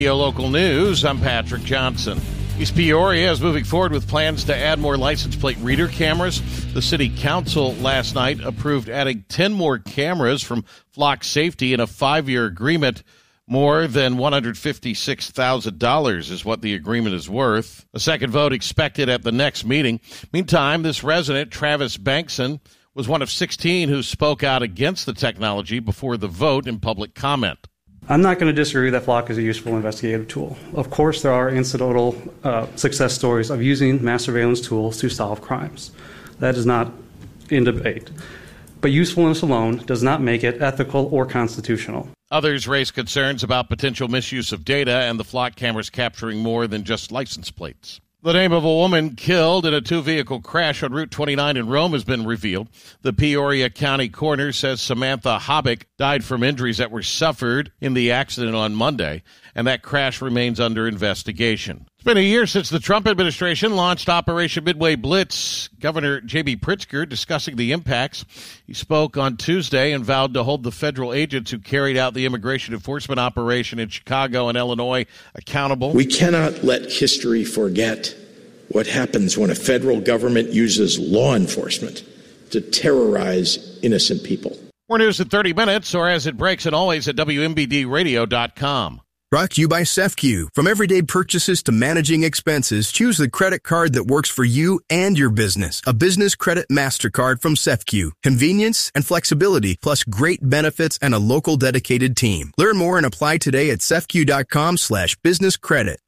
Local News, I'm Patrick Johnson. East Peoria is moving forward with plans to add more license plate reader cameras. The city council last night approved adding 10 more cameras from Flock Safety in a 5-year agreement. More than $156,000 is what the agreement is worth. A second vote expected at the next meeting. Meantime, this resident, Travis Bankson, was one of 16 who spoke out against the technology before the vote in public comment. I'm not going to disagree that Flock is a useful investigative tool. Of course, there are incidental success stories of using mass surveillance tools to solve crimes. That is not in debate. But usefulness alone does not make it ethical or constitutional. Others raise concerns about potential misuse of data and the Flock cameras capturing more than just license plates. The name of a woman killed in a 2-vehicle crash on Route 29 in Rome has been revealed. The Peoria County coroner says Samantha Hobbick died from injuries that were suffered in the accident on Monday, and that crash remains under investigation. It's been a year since the Trump administration launched Operation Midway Blitz. Governor J.B. Pritzker discussing the impacts. He spoke on Tuesday and vowed to hold the federal agents who carried out the immigration enforcement operation in Chicago and Illinois accountable. We cannot let history forget what happens when a federal government uses law enforcement to terrorize innocent people. More news in 30 minutes, or as it breaks, and always at WMBDradio.com. Brought to you by CEFCU. From everyday purchases to managing expenses, choose the credit card that works for you and your business. A business credit MasterCard from CEFCU. Convenience and flexibility, plus great benefits and a local dedicated team. Learn more and apply today at CEFCU.com/businesscredit.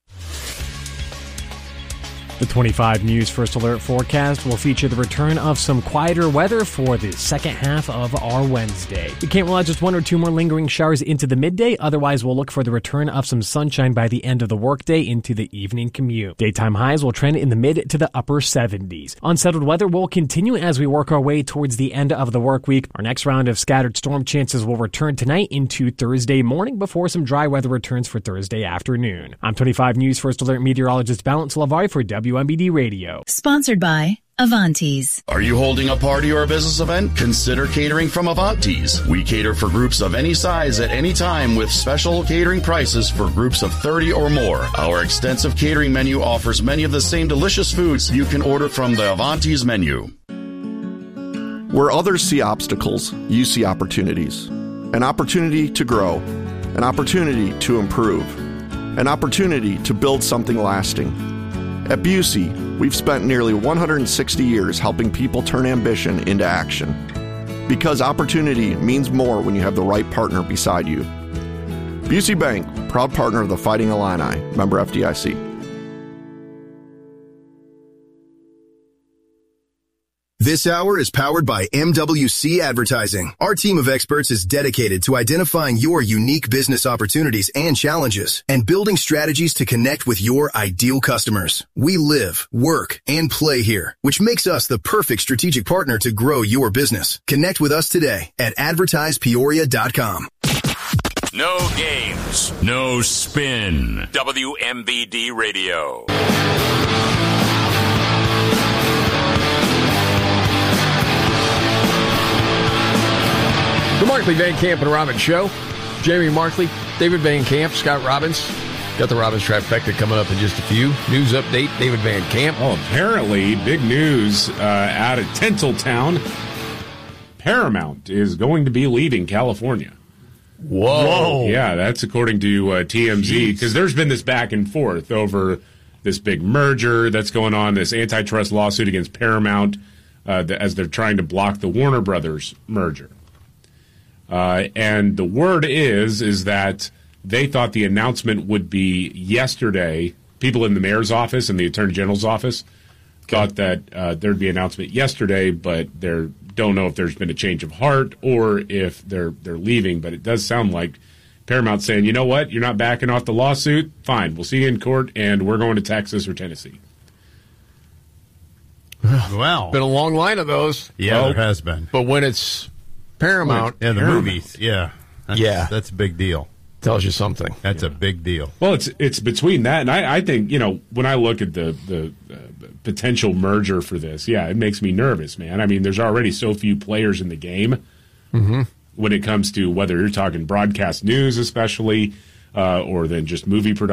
The 25 News First Alert forecast will feature the return of some quieter weather for the second half of our Wednesday. We can't rule out just one or two more lingering showers into the midday. Otherwise, we'll look for the return of some sunshine by the end of the workday into the evening commute. Daytime highs will trend in the mid to the upper 70s. Unsettled weather will continue as we work our way towards the end of the work week. Our next round of scattered storm chances will return tonight into Thursday morning before some dry weather returns for Thursday afternoon. I'm 25 News First Alert meteorologist Balance Lavari for WMBD Radio. Sponsored by Avantes. Are you holding a party or a business event? Consider catering from Avantes. We cater for groups of any size at any time with special catering prices for groups of 30 or more. Our extensive catering menu offers many of the same delicious foods you can order from the Avantes menu. Where others see obstacles, you see opportunities. An opportunity to grow. An opportunity to improve. An opportunity to build something lasting. At Busey, we've spent nearly 160 years helping people turn ambition into action. Because opportunity means more when you have the right partner beside you. Busey Bank, proud partner of the Fighting Illini, member FDIC. This hour is powered by MWC Advertising. Our team of experts is dedicated to identifying your unique business opportunities and challenges and building strategies to connect with your ideal customers. We live, work, and play here, which makes us the perfect strategic partner to grow your business. Connect with us today at advertisepeoria.com. No games, no spin. WMBD Radio. The Markley, Van Camp, and Robbins Show. Jamie Markley, David Van Camp, Scott Robbins. Got the Robbins trifecta coming up in just a few. News update, David Van Camp. Oh, apparently, big news out of Tinseltown. Paramount is going to be leaving California. Whoa. Yeah, that's according to TMZ, because there's been this back and forth over this big merger that's going on, this antitrust lawsuit against Paramount as they're trying to block the Warner Brothers merger. And the word is that they thought the announcement would be yesterday. People in the mayor's office and the attorney general's office thought that there'd be an announcement yesterday, but they don't know if there's been a change of heart or if they're leaving. But it does sound like Paramount saying, you know what, you're not backing off the lawsuit? Fine, we'll see you in court, and we're going to Texas or Tennessee. Well, been a long line of those. Yeah, there has been. But when it's Paramount. Yeah, the movies. Yeah. That's a big deal. Tells you something. That's a big deal. Well, it's between that, and I think, when I look at the potential merger for this, it makes me nervous, man. I mean, there's already so few players in the game when it comes to whether you're talking broadcast news, especially or then just movie production.